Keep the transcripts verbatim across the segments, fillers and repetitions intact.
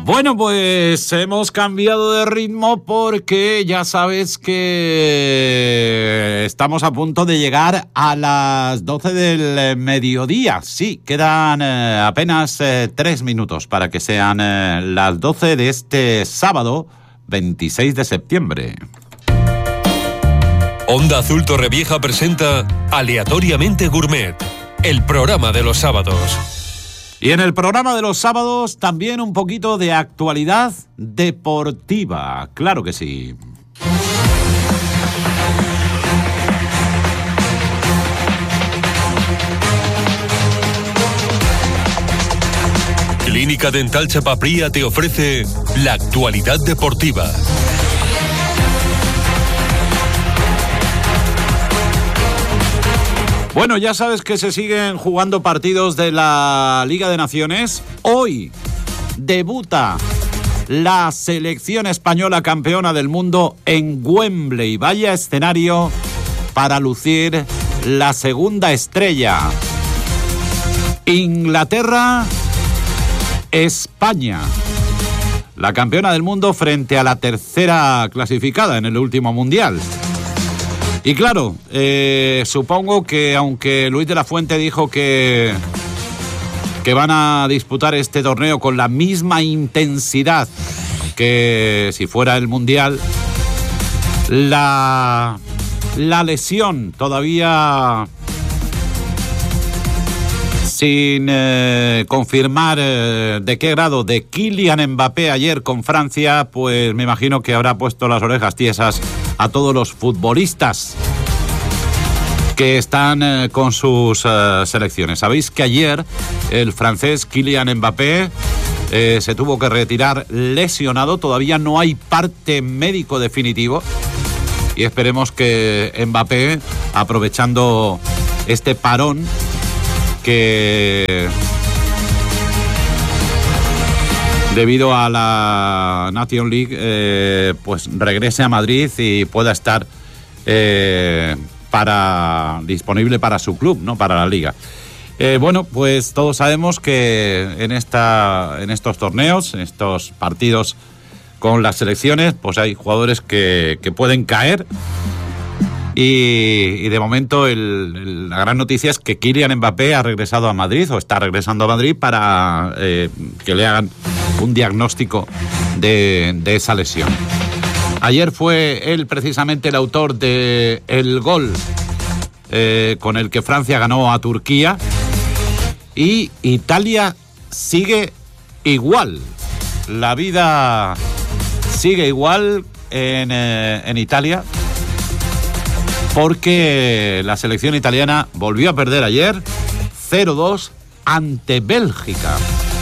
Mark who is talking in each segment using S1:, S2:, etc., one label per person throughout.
S1: Bueno, pues hemos cambiado de ritmo porque ya sabes que estamos a punto de llegar a las doce del mediodía. Sí, quedan eh, apenas eh, tres minutos para que sean eh, las doce de este sábado veintiséis de septiembre.
S2: Onda Azul Torrevieja presenta Aleatoriamente Gourmet, el programa de los sábados.
S1: Y en el programa de los sábados también un poquito de actualidad deportiva, claro que sí.
S2: Clínica Dental Chapapría te ofrece la actualidad deportiva.
S1: Bueno, ya sabes que se siguen jugando partidos de la Liga de Naciones. Hoy debuta la selección española campeona del mundo en Wembley. Vaya escenario para lucir la segunda estrella. Inglaterra, España. La campeona del mundo frente a la tercera clasificada en el último mundial. Y claro, eh, supongo que aunque Luis de la Fuente dijo que, que van a disputar este torneo con la misma intensidad que si fuera el Mundial, la, la lesión todavía sin eh, confirmar eh, de qué grado de Kylian Mbappé ayer con Francia, pues me imagino que habrá puesto las orejas tiesas a todos los futbolistas que están eh, con sus eh, selecciones. Sabéis que ayer el francés Kylian Mbappé eh, se tuvo que retirar lesionado. Todavía no hay parte médico definitivo y esperemos que Mbappé, aprovechando este parón que debido a la Nation League eh, pues regrese a Madrid y pueda estar eh, para disponible para su club, no para la liga. Eh, bueno, pues todos sabemos que en esta en estos torneos, en estos partidos con las selecciones, pues hay jugadores que, que pueden caer. Y, y de momento el, el, la gran noticia es que Kylian Mbappé ha regresado a Madrid o está regresando a Madrid para eh, que le hagan un diagnóstico de, de esa lesión. Ayer fue él precisamente el autor del de gol eh, con el que Francia ganó a Turquía y Italia sigue igual. La vida sigue igual en, eh, en Italia. Porque la selección italiana volvió a perder ayer cero dos ante Bélgica.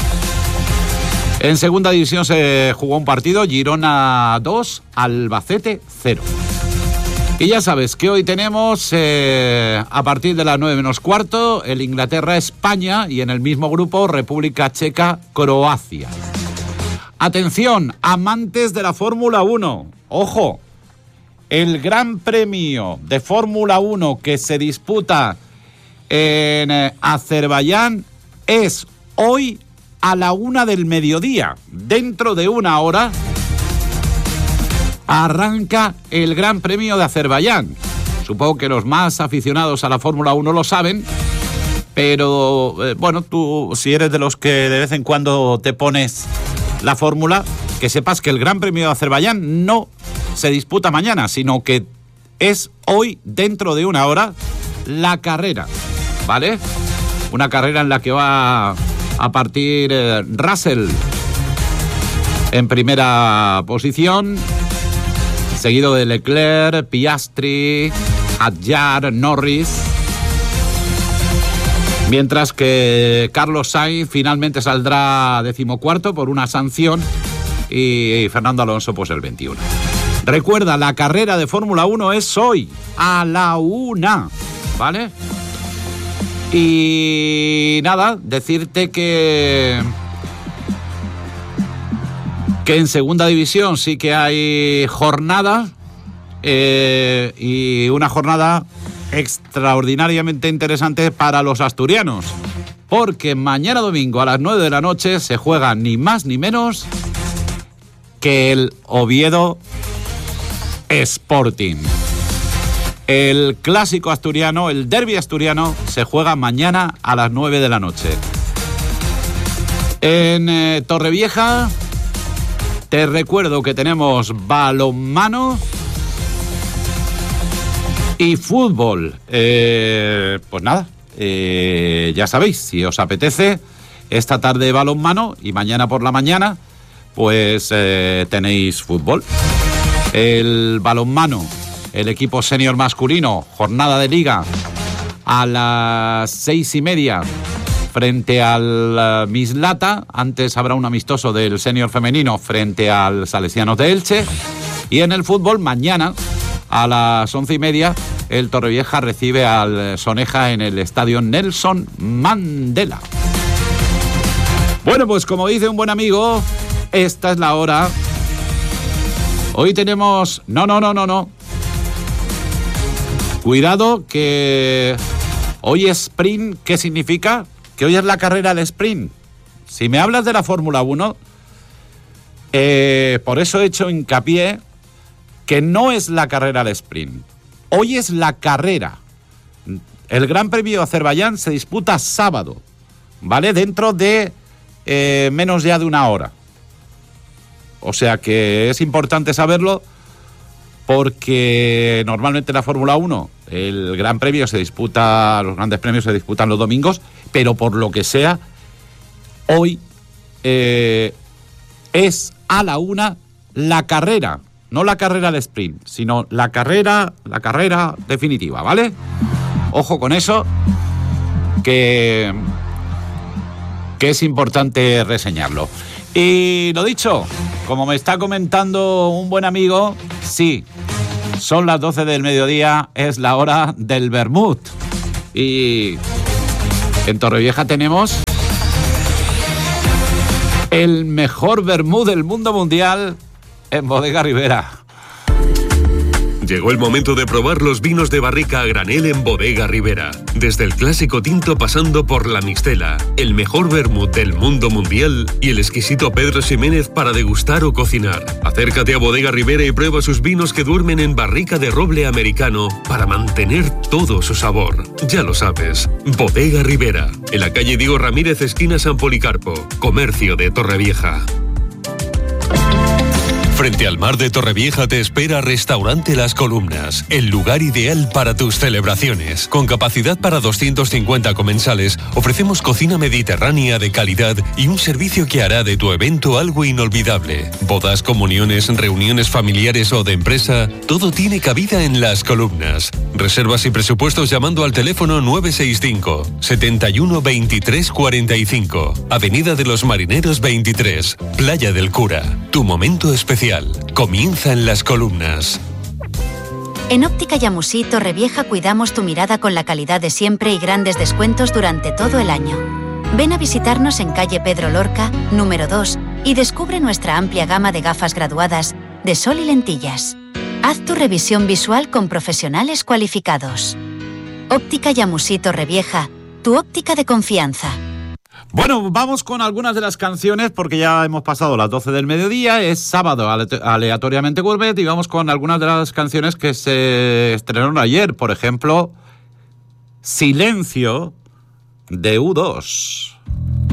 S1: En segunda división se jugó un partido, Girona dos, Albacete cero. Y ya sabes que hoy tenemos eh, a partir de las nueve menos cuarto el Inglaterra-España y en el mismo grupo República Checa-Croacia. Atención, amantes de la Fórmula uno, ojo. El Gran Premio de Fórmula uno que se disputa en eh, Azerbaiyán es hoy a la una del mediodía. Dentro de una hora arranca el Gran Premio de Azerbaiyán. Supongo que los más aficionados a la Fórmula uno lo saben, pero eh, bueno, tú si eres de los que de vez en cuando te pones la fórmula, que sepas que el Gran Premio de Azerbaiyán no se disputa mañana, sino que es hoy, dentro de una hora, la carrera, ¿vale? Una carrera en la que va a partir eh, Russell en primera posición, seguido de Leclerc, Piastri, Hadjar, Norris, mientras que Carlos Sainz finalmente saldrá decimocuarto por una sanción y Fernando Alonso pues el veintiuno. Recuerda, la carrera de Fórmula uno es hoy, a la una, ¿vale? Y nada, decirte que... que en segunda división sí que hay jornada, eh, y una jornada extraordinariamente interesante para los asturianos, porque mañana domingo a las nueve de la noche se juega ni más ni menos que el Oviedo Sporting. El clásico asturiano, el derbi asturiano, se juega mañana a las nueve de la noche. En eh, Torrevieja, te recuerdo que tenemos balonmano y fútbol. Eh, pues nada, eh, ya sabéis, si os apetece, esta tarde balonmano y mañana por la mañana, pues eh, tenéis fútbol. El balonmano, el equipo senior masculino, jornada de liga a las seis y media frente al uh, Mislata. Antes habrá un amistoso del senior femenino frente al Salesianos de Elche. Y en el fútbol, mañana a las once y media, el Torrevieja recibe al Soneja en el estadio Nelson Mandela. Bueno, pues como dice un buen amigo, esta es la hora. Hoy tenemos... No, no, no, no, no. Cuidado que hoy es sprint. ¿Qué significa? Que hoy es la carrera de sprint. Si me hablas de la Fórmula uno, eh, por eso he hecho hincapié que no es la carrera de sprint. Hoy es la carrera. El Gran Premio de Azerbaiyán se disputa sábado, ¿vale? Dentro de eh, menos ya de una hora. O sea que es importante saberlo, porque normalmente la Fórmula uno, el Gran Premio se disputa, los grandes premios se disputan los domingos, pero por lo que sea, hoy eh, es a la una la carrera, no la carrera de sprint, sino la carrera, la carrera definitiva, ¿vale? Ojo con eso, que, que es importante reseñarlo. Y lo dicho, como me está comentando un buen amigo, sí, son las doce del mediodía, es la hora del vermut. Y en Torrevieja tenemos el mejor vermut del mundo mundial en Bodega Ribera.
S2: Llegó el momento de probar los vinos de barrica a granel en Bodega Ribera. Desde el clásico tinto pasando por la mixtela, el mejor vermut del mundo mundial y el exquisito Pedro Ximénez para degustar o cocinar. Acércate a Bodega Ribera y prueba sus vinos que duermen en barrica de roble americano para mantener todo su sabor. Ya lo sabes, Bodega Ribera, en la calle Diego Ramírez, esquina San Policarpo, comercio de Torrevieja. Frente al mar de Torrevieja te espera Restaurante Las Columnas, el lugar ideal para tus celebraciones. Con capacidad para doscientos cincuenta comensales, ofrecemos cocina mediterránea de calidad y un servicio que hará de tu evento algo inolvidable. Bodas, comuniones, reuniones familiares o de empresa, todo tiene cabida en Las Columnas. Reservas y presupuestos llamando al teléfono nueve seis cinco, setenta y uno, veintitrés cuarenta y cinco, Avenida de los Marineros veintitrés, Playa del Cura. Tu momento especial comienza en Las Columnas.
S3: En Óptica Yamusí Torrevieja cuidamos tu mirada con la calidad de siempre y grandes descuentos durante todo el año. Ven a visitarnos en calle Pedro Lorca, número dos, y descubre nuestra amplia gama de gafas graduadas de sol y lentillas. Haz tu revisión visual con profesionales cualificados. Óptica Yamusí Torrevieja, tu óptica de confianza.
S1: Bueno, vamos con algunas de las canciones porque ya hemos pasado las doce del mediodía, es sábado aleatoriamente gourmet y vamos con algunas de las canciones que se estrenaron ayer. Por ejemplo, Silencio de U dos.